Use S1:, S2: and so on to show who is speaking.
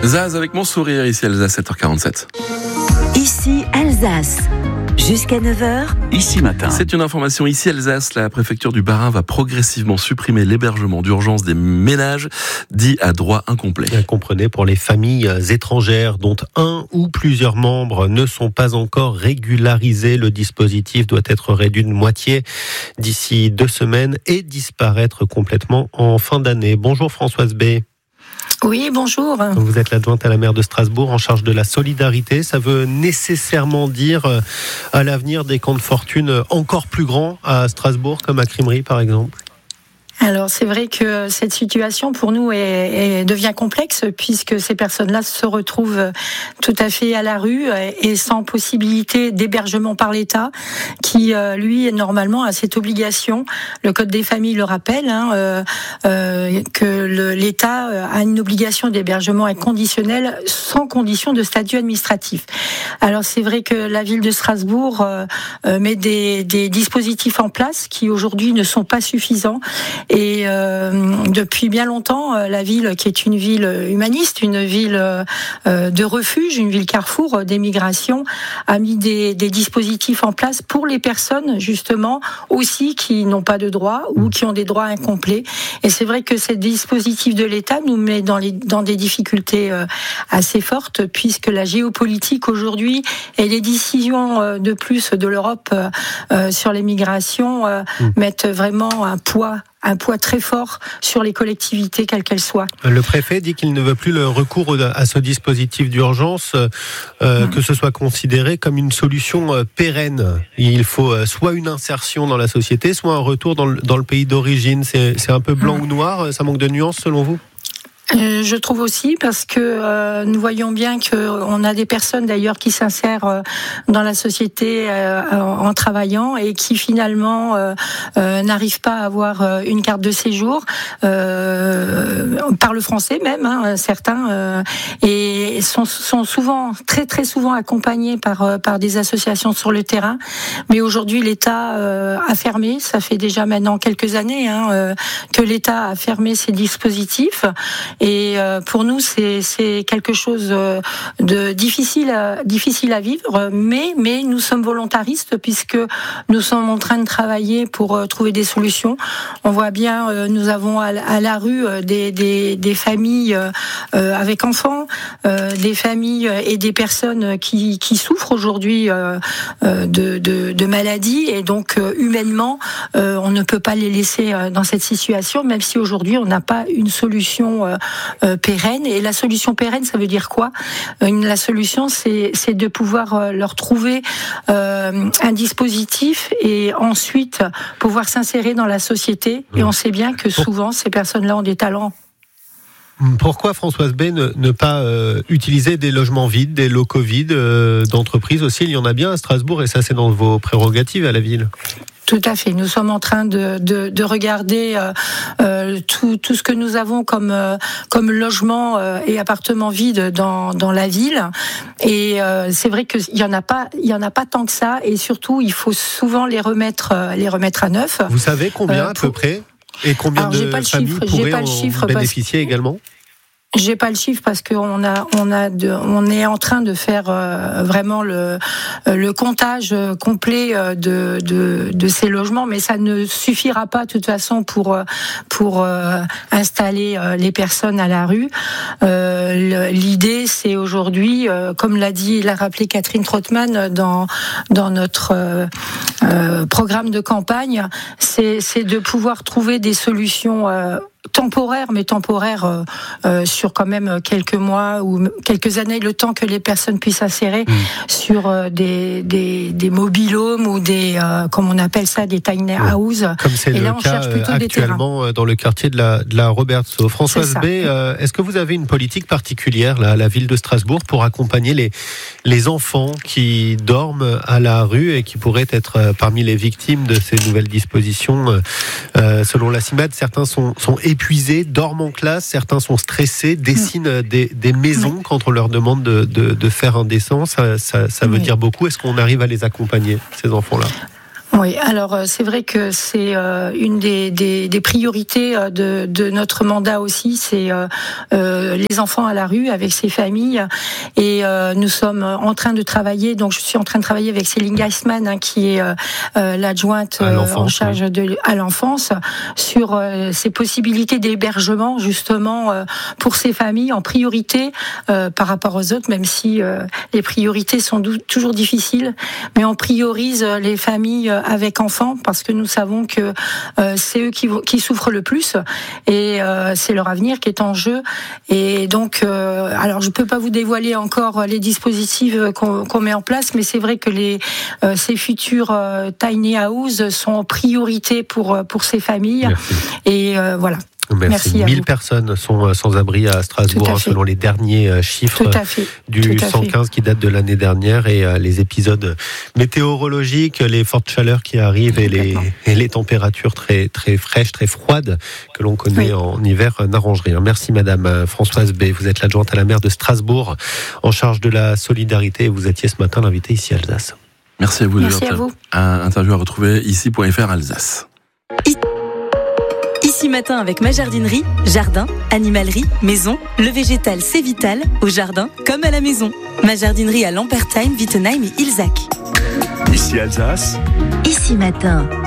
S1: Zaz avec mon sourire, ici Alsace 7h47.
S2: Ici Alsace, jusqu'à 9h.
S3: Ici matin.
S1: C'est une information ici Alsace, la préfecture du Bas-Rhin va progressivement supprimer l'hébergement d'urgence des ménages dits à droit incomplet.
S4: Comprenez, pour les familles étrangères dont un ou plusieurs membres ne sont pas encore régularisés, le dispositif doit être réduit de moitié d'ici 2 semaines et disparaître complètement en fin d'année. Bonjour Françoise B.
S5: Oui, bonjour.
S4: Vous êtes l'adjointe à la maire de Strasbourg en charge de la solidarité. Ça veut nécessairement dire à l'avenir des camps de fortune encore plus grands à Strasbourg, comme à Crimery par exemple?
S5: Alors c'est vrai que cette situation pour nous devient complexe puisque ces personnes-là se retrouvent tout à fait à la rue et sans possibilité d'hébergement par l'État qui lui normalement a cette obligation. Le Code des familles le rappelle que l'État a une obligation d'hébergement inconditionnel sans condition de statut administratif. Alors c'est vrai que la ville de Strasbourg met des dispositifs en place qui aujourd'hui ne sont pas suffisants. Et depuis bien longtemps, la ville, qui est une ville humaniste, une ville de refuge, une ville carrefour des migrations, a mis des dispositifs en place pour les personnes justement aussi qui n'ont pas de droits ou qui ont des droits incomplets. Et c'est vrai que ces dispositifs de l'État nous met dans des difficultés assez fortes puisque la géopolitique aujourd'hui et les décisions de plus de l'Europe sur les migrations mettent vraiment un poids très fort sur les collectivités, quelles qu'elles soient.
S4: Le préfet dit qu'il ne veut plus le recours à ce dispositif d'urgence, que ce soit considéré comme une solution pérenne. Il faut soit une insertion dans la société, soit un retour dans le pays d'origine. C'est un peu blanc ou noir, ça manque de nuances selon vous ?
S5: Je trouve aussi parce que nous voyons bien qu'on a des personnes d'ailleurs qui s'insèrent dans la société en travaillant et qui finalement n'arrivent pas à avoir une carte de séjour, parlent français même, certains, et sont souvent, très très souvent accompagnés par des associations sur le terrain. Mais aujourd'hui l'État a fermé, ça fait déjà maintenant quelques années que l'État a fermé ces dispositifs. Et pour nous, c'est quelque chose de difficile à vivre, mais nous sommes volontaristes puisque nous sommes en train de travailler pour trouver des solutions. On voit bien, nous avons à la rue des familles avec enfants, des familles et des personnes qui souffrent aujourd'hui de maladies et donc humainement, on ne peut pas les laisser dans cette situation, même si aujourd'hui on n'a pas une solution pérenne. Et la solution pérenne, ça veut dire quoi ? La solution, c'est de pouvoir leur trouver un dispositif et ensuite pouvoir s'insérer dans la société. Et on sait bien que souvent, ces personnes-là ont des talents.
S4: Pourquoi, Françoise B, ne pas utiliser des logements vides, des locaux vides d'entreprises aussi? Il y en a bien à Strasbourg et ça, c'est dans vos prérogatives à la ville.
S5: Tout à fait. Nous sommes en train de regarder tout ce que nous avons comme logement et appartements vides dans la ville. Et c'est vrai qu'il y en a pas tant que ça. Et surtout, il faut souvent les remettre à neuf.
S4: Vous savez combien à peu près? Et combien de familles pourraient en bénéficier également?
S5: J'ai pas le chiffre parce qu'on est en train de faire vraiment le comptage complet de ces logements, mais ça ne suffira pas de toute façon pour installer les personnes à la rue. L'idée, c'est aujourd'hui, comme l'a rappelé Catherine Trottmann dans notre programme de campagne, c'est de pouvoir trouver des solutions temporaire sur quand même quelques mois ou quelques années, le temps que les personnes puissent s'insérer sur des mobil-homes ou des, comme on appelle ça, des tiny houses.
S4: Comme c'est le cas actuellement dans le quartier de la Robertsau. Françoise B, est-ce que vous avez une politique particulière là, à la ville de Strasbourg pour accompagner les enfants qui dorment à la rue et qui pourraient être parmi les victimes de ces nouvelles dispositions? Selon la CIMAD, certains sont épuisés, dorment en classe, certains sont stressés, dessinent des maisons quand on leur demande de faire un dessin. Ça veut dire beaucoup. Est-ce qu'on arrive à les accompagner, ces enfants-là ?
S5: Oui, alors c'est vrai que c'est une des priorités de notre mandat aussi, c'est les enfants à la rue avec ces familles. Et nous sommes en train de travailler, donc je suis en train de travailler avec Céline Geisman, qui est l'adjointe en charge à l'enfance, sur ces possibilités d'hébergement justement pour ces familles en priorité par rapport aux autres, même si les priorités sont toujours difficiles, mais on priorise les familles avec enfants parce que nous savons que c'est eux qui souffrent le plus et c'est leur avenir qui est en jeu. Et donc, alors je peux pas vous dévoiler encore les dispositifs qu'on met en place, mais c'est vrai que ces futurs tiny house sont en priorité pour ces familles. Merci. Et voilà.
S4: Merci. 1000 personnes sont sans abri à Strasbourg, selon les derniers chiffres du 115 qui datent de l'année dernière, et les épisodes météorologiques, les fortes chaleurs qui arrivent et les températures très, très fraîches, très froides que l'on connaît en hiver n'arrangent rien. Merci Madame Françoise B. Vous êtes l'adjointe à la maire de Strasbourg en charge de la solidarité et vous étiez ce matin l'invité ici à Alsace.
S1: Merci à vous.
S5: Merci à vous.
S1: Un interview à retrouver ici.fr Alsace.
S2: Ici matin avec ma jardinerie, jardin, animalerie, maison, le végétal c'est vital, au jardin comme à la maison. Ma jardinerie à Lampertheim, Wittenheim et Ilzach.
S3: Ici Alsace.
S2: Ici matin.